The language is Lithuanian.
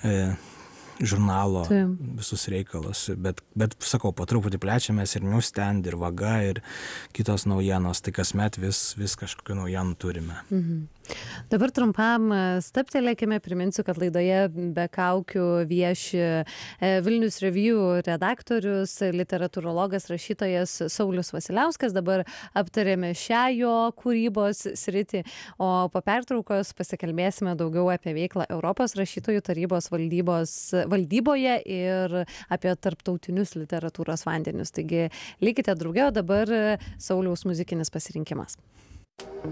žurnalo Taip. visus reikalus, bet sakau, po truputį plečiamės ir Newsstand, ir Vaga, ir kitos naujienos, tai kasmet vis kažkokių naujienų turime. Dabar trumpam stabtelėkime, priminsiu, kad laidoje be kaukių vieši Vilnius Review redaktorius, literatūrologas, rašytojas Saulius Vasiliauskas. Dabar aptarėme šią jo kūrybos sritį, o po pertraukos pasikalbėsime daugiau apie veiklą Europos rašytojų tarybos valdyboje ir apie tarptautinius literatūros vandenis. Taigi likite drauge, o dabar Sauliaus muzikinis pasirinkimas.